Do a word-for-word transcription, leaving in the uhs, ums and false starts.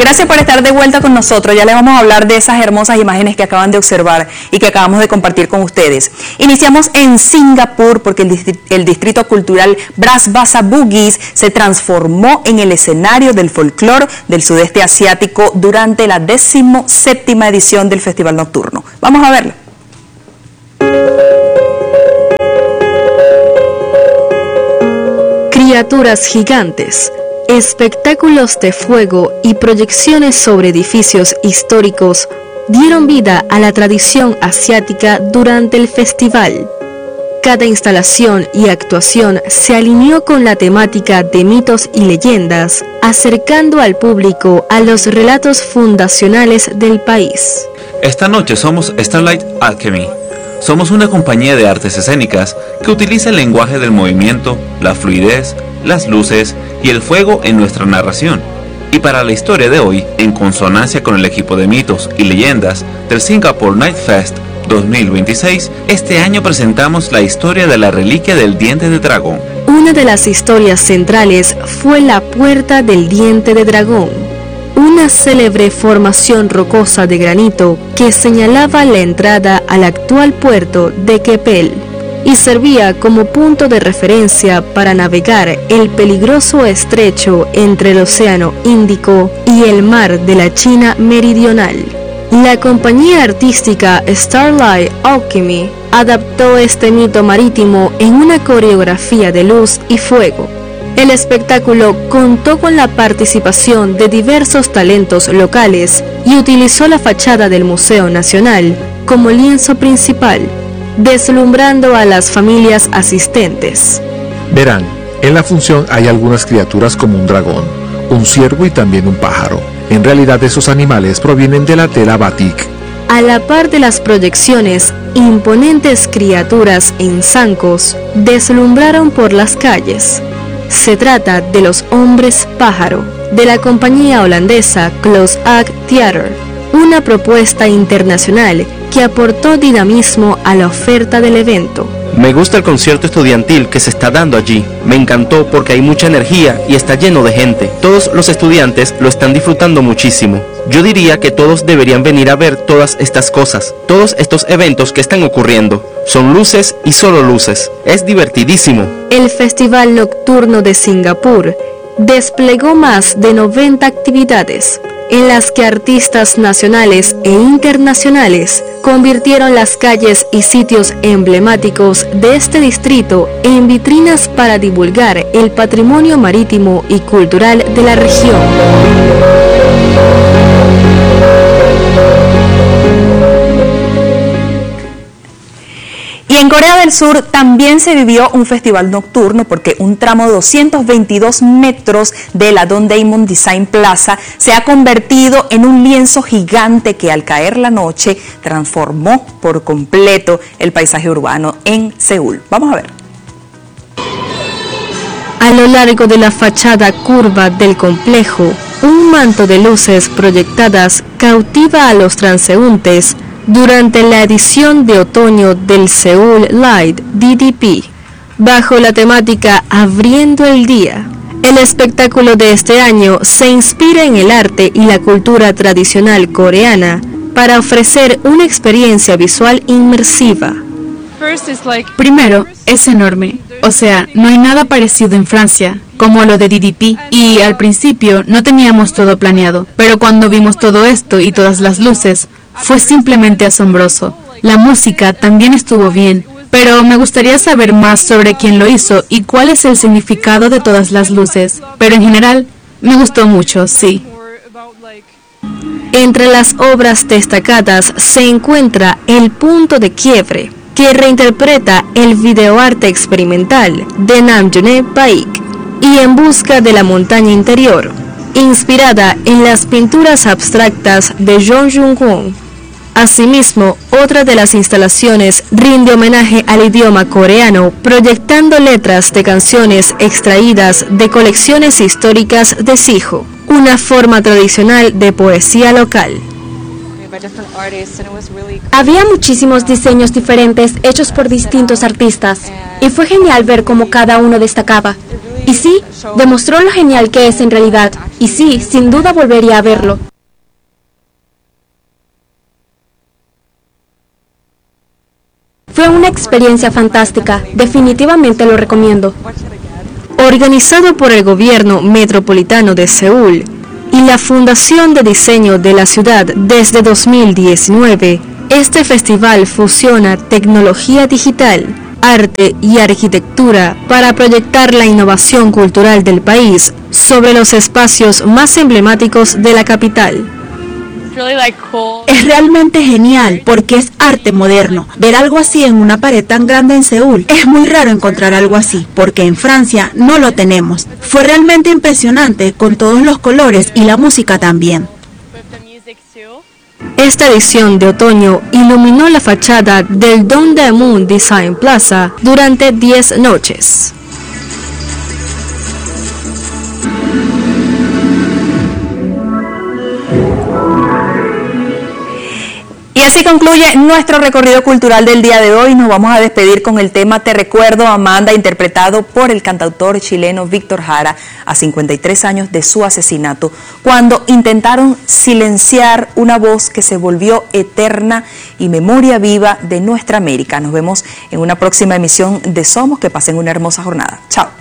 Gracias por estar de vuelta con nosotros. Ya les vamos a hablar de esas hermosas imágenes que acaban de observar y que acabamos de compartir con ustedes. Iniciamos en Singapur porque el, distri el Distrito Cultural Bras Basah Bugis se transformó en el escenario del folclore del sudeste asiático durante la decimoséptima edición del Festival Nocturno. Vamos a verlo. Criaturas gigantes, espectáculos de fuego y proyecciones sobre edificios históricos dieron vida a la tradición asiática durante el festival. Cada instalación y actuación se alineó con la temática de mitos y leyendas, acercando al público a los relatos fundacionales del país. Esta noche somos Starlight Alchemy. Somos una compañía de artes escénicas que utiliza el lenguaje del movimiento, la fluidez, las luces y el fuego en nuestra narración. Y para la historia de hoy, en consonancia con el equipo de mitos y leyendas del Singapore Night Fest dos mil veintiséis, este año presentamos la historia de la reliquia del diente de dragón. Una de las historias centrales fue la Puerta del Diente de Dragón, una célebre formación rocosa de granito que señalaba la entrada al actual puerto de Keppel y servía como punto de referencia para navegar el peligroso estrecho entre el Océano Índico y el mar de la China Meridional. La compañía artística Starlight Alchemy adaptó este mito marítimo en una coreografía de luz y fuego. El espectáculo contó con la participación de diversos talentos locales y utilizó la fachada del Museo Nacional como lienzo principal, deslumbrando a las familias asistentes. Verán, en la función hay algunas criaturas como un dragón, un ciervo y también un pájaro. En realidad esos animales provienen de la tela batik. A la par de las proyecciones, imponentes criaturas en zancos deslumbraron por las calles. Se trata de los hombres pájaro, de la compañía holandesa Close Act Theater, una propuesta internacional que aportó dinamismo a la oferta del evento. Me gusta el concierto estudiantil que se está dando allí. Me encantó porque hay mucha energía y está lleno de gente. Todos los estudiantes lo están disfrutando muchísimo. Yo diría que todos deberían venir a ver todas estas cosas, todos estos eventos que están ocurriendo. Son luces y solo luces. Es divertidísimo. El Festival Nocturno de Singapur desplegó más de noventa actividades, en las que artistas nacionales e internacionales convirtieron las calles y sitios emblemáticos de este distrito en vitrinas para divulgar el patrimonio marítimo y cultural de la región. Y en Corea del Sur también se vivió un festival nocturno porque un tramo de doscientos veintidós metros de la Don Daemun Design Plaza se ha convertido en un lienzo gigante que al caer la noche transformó por completo el paisaje urbano en Seúl. Vamos a ver. A lo largo de la fachada curva del complejo, un manto de luces proyectadas cautiva a los transeúntes durante la edición de otoño del Seoul Light D D P, bajo la temática Abriendo el Día. El espectáculo de este año se inspira en el arte y la cultura tradicional coreana para ofrecer una experiencia visual inmersiva. Primero, es enorme, o sea, no hay nada parecido en Francia, como lo de D D P, y al principio no teníamos todo planeado, pero cuando vimos todo esto y todas las luces, fue simplemente asombroso. La música también estuvo bien, pero me gustaría saber más sobre quién lo hizo y cuál es el significado de todas las luces. Pero en general, me gustó mucho, sí. Entre las obras destacadas se encuentra El Punto de Quiebre, que reinterpreta el videoarte experimental de Namjoon Baek, y En Busca de la Montaña Interior, inspirada en las pinturas abstractas de Jung Jung-won. Asimismo, otra de las instalaciones rinde homenaje al idioma coreano, proyectando letras de canciones extraídas de colecciones históricas de Sijo, una forma tradicional de poesía local. Había muchísimos diseños diferentes hechos por distintos artistas y fue genial ver cómo cada uno destacaba. Y sí, demostró lo genial que es en realidad. Y sí, sin duda volvería a verlo. Fue una experiencia fantástica, definitivamente lo recomiendo. Organizado por el gobierno metropolitano de Seúl y la Fundación de Diseño de la ciudad desde dos mil diecinueve, este festival fusiona tecnología digital, arte y arquitectura para proyectar la innovación cultural del país sobre los espacios más emblemáticos de la capital. Es realmente genial porque es arte moderno. Ver algo así en una pared tan grande en Seúl, es muy raro encontrar algo así, porque en Francia no lo tenemos. Fue realmente impresionante con todos los colores y la música también. Esta edición de otoño iluminó la fachada del Dongdaemun Design Plaza durante diez noches. Y así concluye nuestro recorrido cultural del día de hoy. Nos vamos a despedir con el tema Te Recuerdo, Amanda, interpretado por el cantautor chileno Víctor Jara a cincuenta y tres años de su asesinato, cuando intentaron silenciar una voz que se volvió eterna y memoria viva de nuestra América. Nos vemos en una próxima emisión de Somos. Que pasen una hermosa jornada. Chao.